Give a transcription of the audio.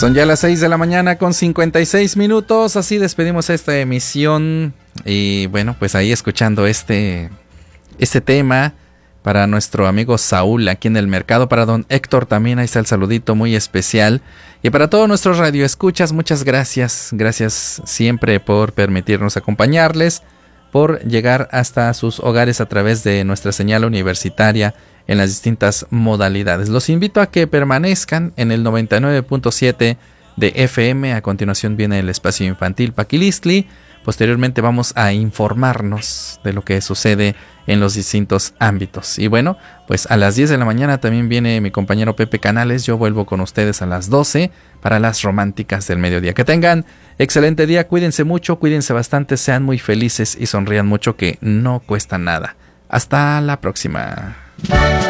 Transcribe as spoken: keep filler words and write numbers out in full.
Son ya las seis de la mañana con cincuenta y seis minutos, así despedimos esta emisión y bueno, pues ahí escuchando este, este tema para nuestro amigo Saúl aquí en el mercado, para don Héctor también, ahí está el saludito muy especial y para todos nuestros radioescuchas, muchas gracias, gracias siempre por permitirnos acompañarles, por llegar hasta sus hogares a través de nuestra señal universitaria en las distintas modalidades. Los invito a que permanezcan en el noventa y nueve punto siete de F M. A continuación viene el espacio infantil Paquilistli. Posteriormente vamos a informarnos de lo que sucede en los distintos ámbitos. Y bueno, pues a las diez de la mañana también viene mi compañero Pepe Canales. Yo vuelvo con ustedes a las doce para las románticas del mediodía. Que tengan excelente día, cuídense mucho, cuídense bastante, sean muy felices y sonrían mucho, que no cuesta nada. Hasta la próxima.